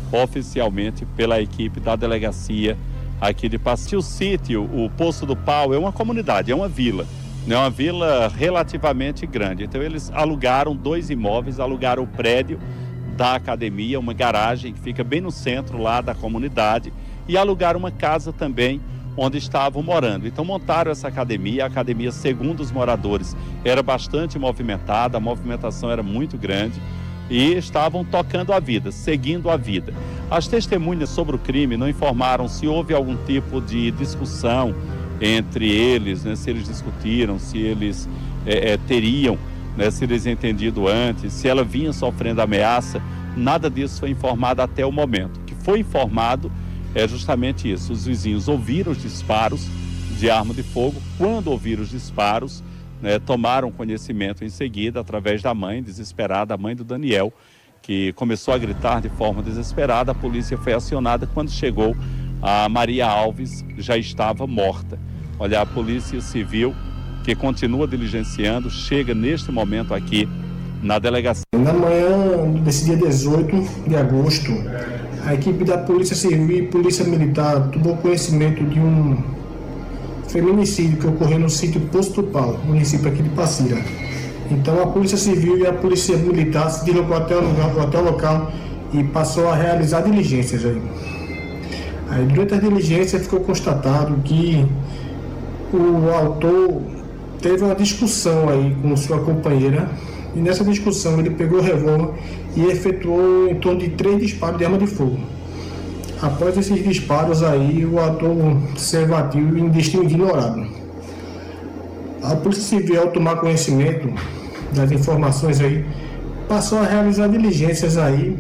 oficialmente pela equipe da delegacia aqui de Passos. O sítio, o Poço do Pau, é uma comunidade, é uma vila. É uma vila relativamente grande. Então eles alugaram 2 imóveis, alugaram o prédio da academia, uma garagem que fica bem no centro lá da comunidade, e alugaram uma casa também onde estavam morando. Então montaram essa academia. A academia, segundo os moradores, era bastante movimentada, a movimentação era muito grande e estavam tocando a vida, seguindo a vida. As testemunhas sobre o crime não informaram se houve algum tipo de discussão entre eles, né, se eles discutiram, se eles teriam, né, se eles entendido antes, se ela vinha sofrendo ameaça. Nada disso foi informado até o momento. O que foi informado é justamente isso: os vizinhos ouviram os disparos de arma de fogo. Quando ouviram os disparos, né, tomaram conhecimento em seguida através da mãe desesperada, a mãe do Daniel, que começou a gritar de forma desesperada. A polícia foi acionada. Quando chegou, a Maria Alves já estava morta. Olha, a Polícia Civil, que continua diligenciando, chega neste momento aqui na delegacia. Na manhã desse dia 18 de agosto, a equipe da Polícia Civil e Polícia Militar tomou conhecimento de um feminicídio que ocorreu no sítio Poço do Pau, município aqui de Passira. Então a Polícia Civil e a Polícia Militar se deslocou até o local e passou a realizar diligências aí. Durante a diligência ficou constatado que o autor teve uma discussão aí com sua companheira, e nessa discussão ele pegou o revólver e efetuou em torno de 3 disparos de arma de fogo. Após esses disparos aí, o autor se evadiu em destino ignorado. A Polícia Civil, ao tomar conhecimento das informações aí, passou a realizar diligências aí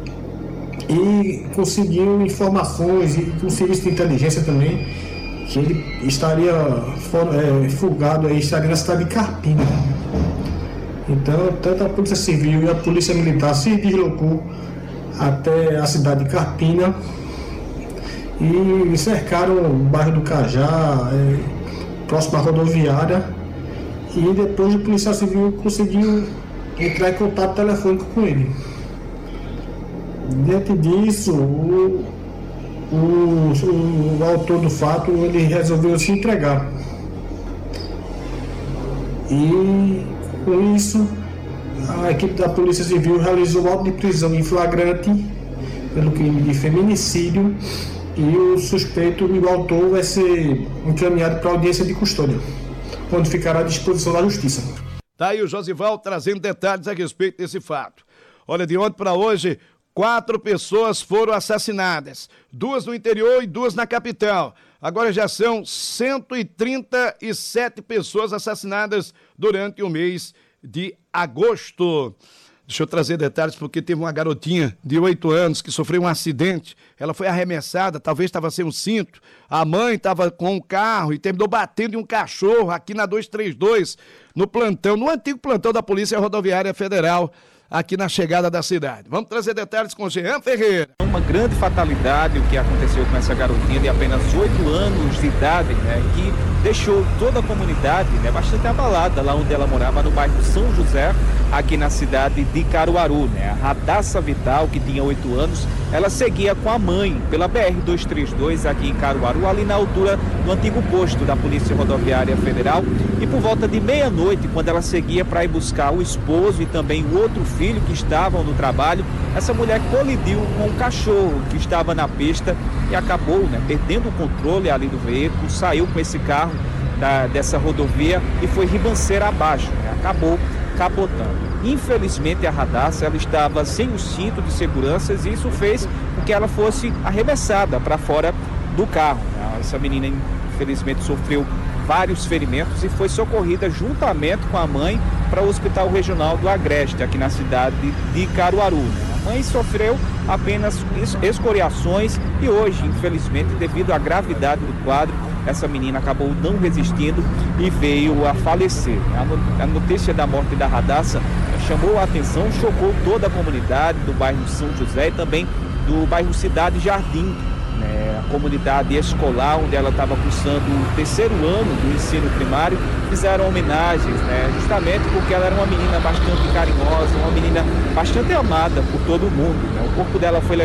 e conseguiu informações e com o serviço de inteligência também, que ele estaria fugado aí, estaria na cidade de Carpina. Então, tanto a Polícia Civil e a Polícia Militar se deslocou até a cidade de Carpina e cercaram o bairro do Cajá, próximo à rodoviária, e depois a Polícia Civil conseguiu entrar em contato telefônico com ele. Diante disso, o autor do fato, ele resolveu se entregar. E com isso, a equipe da Polícia Civil realizou auto de prisão em flagrante pelo crime de feminicídio, e o suspeito e o autor vai ser encaminhado para a audiência de custódia, onde ficará à disposição da Justiça. Tá aí o Josival trazendo detalhes a respeito desse fato. Olha, de ontem para hoje, 4 pessoas foram assassinadas, 2 no interior e 2 na capital. Agora já são 137 pessoas assassinadas durante o mês de agosto. Deixa eu trazer detalhes, porque teve uma garotinha de 8 anos que sofreu um acidente. Ela foi arremessada, talvez estava sem um cinto. A mãe estava com um carro e terminou batendo em um cachorro aqui na 232, no plantão, no antigo plantão da Polícia Rodoviária Federal, aqui na chegada da cidade. Vamos trazer detalhes com o Jean Ferreira. Uma grande fatalidade o que aconteceu com essa garotinha de apenas 8 anos de idade, né, que deixou toda a comunidade, né, bastante abalada lá onde ela morava, no bairro São José, aqui na cidade de Caruaru, né. A Radassa Vital, que tinha 8 anos, ela seguia com a mãe pela BR-232 aqui em Caruaru, ali na altura do antigo posto da Polícia Rodoviária Federal, e por volta de meia-noite, quando ela seguia para ir buscar o esposo e também o outro filho que estavam no trabalho, essa mulher colidiu com um cachorro que estava na pista e acabou, né, perdendo o controle ali do veículo, saiu com esse carro dessa rodovia e foi ribanceira abaixo, né, acabou capotando. Infelizmente a Radassa, ela estava sem o cinto de segurança e isso fez com que ela fosse arremessada para fora do carro. Essa menina infelizmente sofreu vários ferimentos e foi socorrida juntamente com a mãe para o Hospital Regional do Agreste, aqui na cidade de Caruaru. A mãe sofreu apenas escoriações e hoje, infelizmente, devido à gravidade do quadro, essa menina acabou não resistindo e veio a falecer. A notícia da morte da Radassa chamou a atenção, chocou toda a comunidade do bairro São José e também do bairro Cidade Jardim, né? A comunidade escolar onde ela estava cursando o 3º ano do ensino primário, fizeram homenagens, né? Justamente porque ela era uma menina bastante carinhosa, uma menina bastante amada por todo mundo, né? O corpo dela foi levado